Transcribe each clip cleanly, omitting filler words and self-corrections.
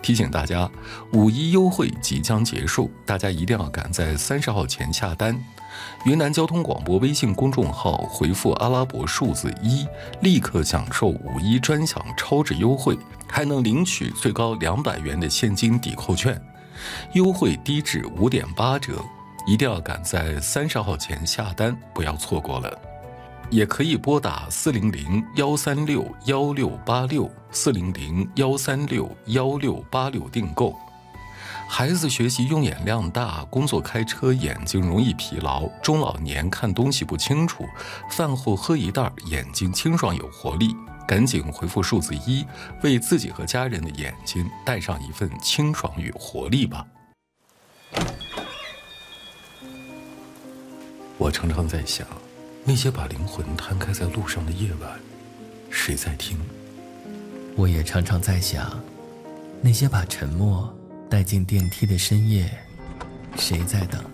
提醒大家，5·1优惠即将结束，大家一定要赶在30号前下单。云南交通广播微信公众号回复阿拉伯数字1，立刻享受5·1专享超值优惠，还能领取最高200元的现金抵扣券，优惠低至5.8折，一定要赶在30号前下单，不要错过了。也可以拨打400-136-1686，400-136-1686订购。孩子学习用眼量大，工作开车眼睛容易疲劳，中老年看东西不清楚，饭后喝一袋眼睛清爽有活力，赶紧回复数字1，为自己和家人的眼睛带上一份清爽与活力吧。我常常在想，那些把灵魂摊开在路上的夜晚，谁在听？ 我也常常在想，那些把沉默带进电梯的深夜，谁在等？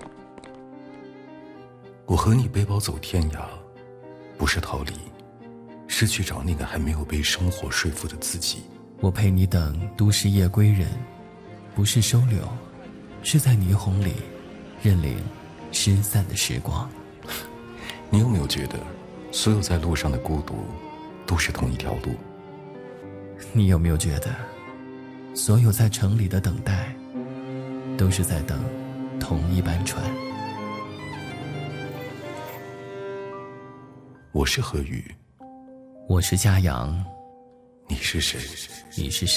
我和你背包走天涯，不是逃离，是去找那个还没有被生活说服的自己。 我陪你等都市夜归人，不是收留，是在霓虹里认领失散的时光。 你有没有觉得，所有在路上的孤独，都是同一条路？ 你有没有觉得，所有在城里的等待，都是在等同一班船？ 我是何宇， 我是嘉阳， 你是谁？ 你是谁？